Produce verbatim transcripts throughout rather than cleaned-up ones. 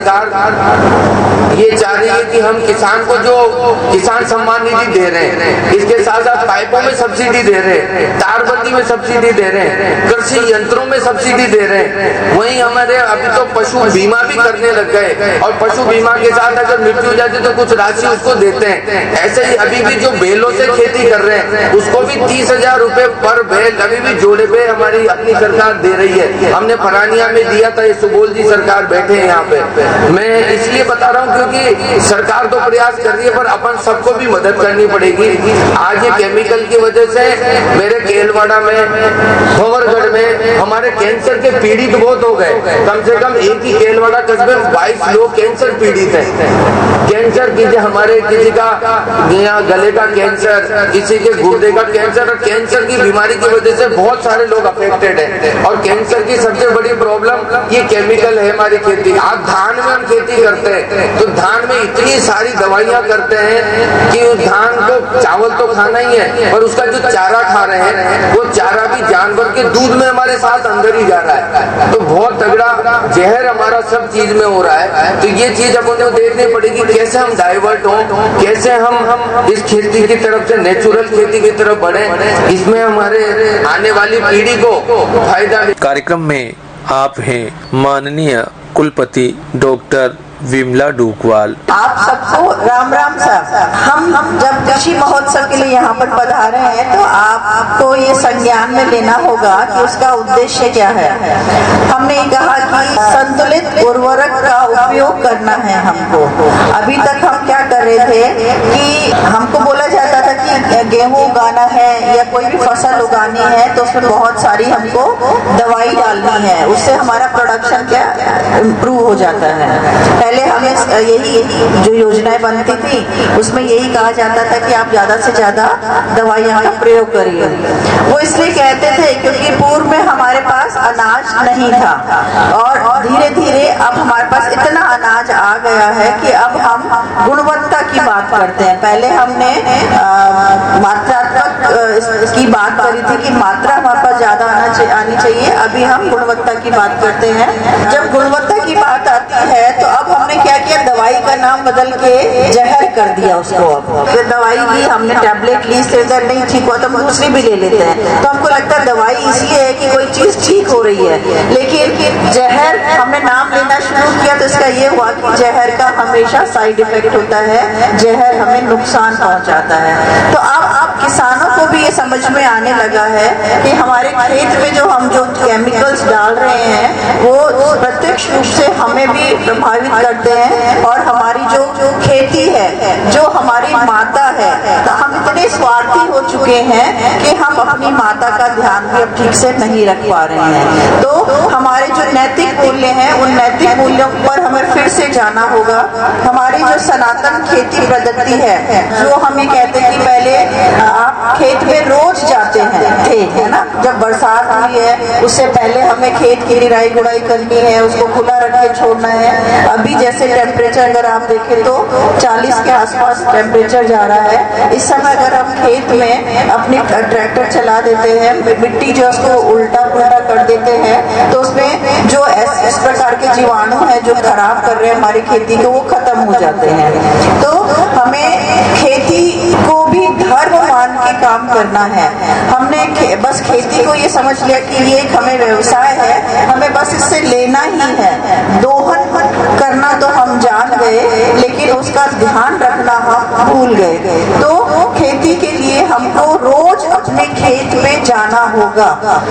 सरकार ये चाह रही है कि हम किसान को जो किसान सम्मान निधि दे रहे हैं, इसके साथ साथ पाइपों में सब्सिडी दे रहे हैं, तारबंदी में सब्सिडी दे रहे हैं, कृषि यंत्रों में सब्सिडी दे रहे हैं। वहीं हमारे अभी तो पशु बीमा भी करने लग गए और पशु बीमा के साथ अगर मृत्यु हो जाती तो कुछ राशि उसको देते हैं। ऐसे ही अभी भी जो बैलों से खेती कर रहे हैं उसको भी तीस हजार रूपए पर बैल अभी भी जोड़े पे हमारी अपनी सरकार दे रही है। हमने फरानिया में दिया था, ये सुबोल जी सरकार बैठे हैं यहाँ पे। मैं इसलिए बता रहा हूँ क्योंकि सरकार तो प्रयास कर रही है पर अपन सबको भी मदद करनी पड़ेगी। आज ये केमिकल की वजह से मेरे केलवाड़ा में, भंवरगढ़ में हमारे कैंसर के पीड़ित बहुत हो गए। कम से कम एक ही केलवाड़ा कस्बे में बाईस लोग कैंसर पीड़ित हैं। कैंसर की हमारे किसी का गले का कैंसर, किसी के गुर्दे का कैंसर, और कैंसर की बीमारी की वजह से बहुत सारे लोग अफेक्टेड हैं। और कैंसर की सबसे बड़ी प्रॉब्लम ये केमिकल है हमारी खेती। आज धान में हम खेती करते हैं तो धान में इतनी सारी दवाइयां करते हैं कि उस धान को चावल तो खाना ही है पर उसका जो चारा खा रहे हैं वो चारा भी जानवर के दूध में हमारे साथ अंदर ही जा रहा है। तो बहुत तगड़ा जहर हमारा सब चीज में हो रहा है। तो ये चीज अपन को देखनी पड़ेगी कैसे हम डाइवर्ट हों, कैसे हम हम इस खेती की तरफ से नेचुरल खेती की तरफ बढ़े, इसमें हमारे आने वाली पीढ़ी को फायदा। कार्यक्रम में आप हैं माननीय कुलपति डॉक्टर विमला डूकवाल। आप सबको राम राम साहब। हम हम जब कृषि महोत्सव के लिए यहाँ पर पधारे हैं तो आपको ये संज्ञान में लेना होगा कि उसका उद्देश्य क्या है। हमने कहा कि संतुलित उर्वरक का उपयोग करना है हमको। अभी तक हम क्या कर रहे थे कि हमको बोला जाता था कि गेहूं उगाना है या कोई भी फसल उगानी है तो उसमें बहुत सारी हमको दवाई डालनी है, उससे हमारा प्रोडक्शन क्या इम्प्रूव हो जाता है। पहले हमें यही जो योजनाएं बनती थी उसमें यही कहा जाता था कि आप ज्यादा से ज्यादा दवाइयां का प्रयोग करिए। वो इसलिए कहते थे क्योंकि पूर्व में हमारे पास अनाज नहीं था और धीरे धीरे अब हमारे पास इतना अनाज आ गया है कि अब हम गुणवत्ता की बात करते हैं। पहले हमने मात्रात्मक की बात करी थी कि मात्रा हमारे पास ज्यादा आनी चाहिए, अभी हम गुणवत्ता की बात करते हैं। जब गुणवत्ता की बात आती है तो अब हमने क्या किया, दवाई का नाम बदल के जहर कर दिया उसको। अब दवाई ली हमने, टैबलेट ली, इससे नहीं ठीक हुआ तो हम दूसरी भी ले लेते हैं। तो हमको लगता है दवाई इसलिए है कि कोई चीज ठीक हो रही है, लेकिन जहर हमने नाम लेना शुरू किया तो इसका ये हुआ कि जहर का हमेशा साइड इफेक्ट होता है, जहर हमें नुकसान पहुंचाता है। तो अब अब किसानों को भी ये समझ में आने लगा है कि हमारे खेत में जो हम जो केमिकल्स डाल रहे हैं वो प्रत्यक्ष रूप से हमें भी प्रभावित करते हैं और हमारी जो जो खेती है, जो हमारी माता है, तो हम इतने स्वार्थी हो चुके हैं कि हम अपनी माता का ध्यान भी अब ठीक से नहीं रख पा रहे हैं। तो हमारे जो नैतिक मूल्य हैं उन नैतिक मूल्यों पर हमें फिर से जाना होगा। हमारी जो सनातन खेती पद्धति है, जो हम ये कहते हैं कि पहले आप खेत में रोज जाते हैं थे, है ना, जब बरसात हुई है उससे पहले हमें खेत की निराई गुड़ाई करनी है, उसको खुला रख के छोड़ना है। अभी जैसे टेम्परेचर अगर आप देखें तो चालीस के आसपास टेम्परेचर जा रहा है। इस समय अगर हम खेत में अपनी ट्रैक्टर चला देते हैं, मिट्टी जो उसको उल्टा पुल्टा कर देते हैं तो उसमें जो इस प्रकार के जीवाणु हैं जो खराब कर रहे हैं हमारी खेती को, वो खत्म हो जाते हैं। तो हमें खेती को भी धर्म मान के काम करना है। हमने खे, बस खेती को ये समझ लिया कि ये एक हमें व्यवसाय है, हमें बस इससे लेना ही है। दोहन करना तो हम जान गए लेकिन उसका ध्यान रखना हम भूल गए। तो खेती के लिए हमको रोज अपने खेत में जाना होगा।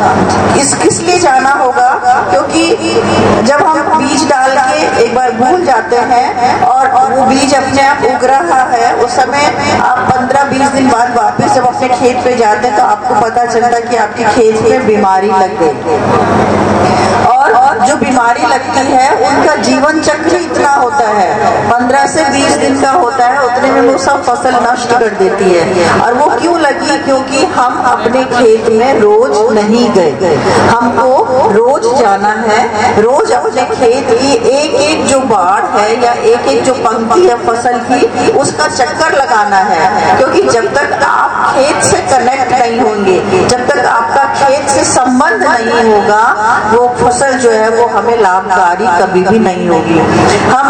इस किस लिए जाना होगा, क्योंकि जब हम बीज डाल के एक बार भूल जाते हैं और वो बीज अपने आप उग रहा है, उस समय आप पंद्रह बीस दिन बाद वापस जब अपने खेत पे जाते हैं तो आपको पता चलता कि आपके खेत में बीमारी लग गई। और जो बीमारी लगती है उनका जीवन चक्र इतना होता है, पंद्रह से बीस दिन का होता है, उतने में वो सब फसल नष्ट कर देती है। और वो क्यों लगी, क्योंकि हम अपने खेत में रोज नहीं गए। हमको रोज जाना है, रोज अपने खेत की एक एक जो बाढ़ है या एक एक जो पंक्ति है फसल की, उसका चक्कर लगाना है। क्योंकि जब तक आप खेत से कनेक्ट नहीं होंगे, जब तक आपका खेत से संबंध नहीं होगा वो फसल जो है वो हमें लाभकारी कभी भी नहीं होगी। हम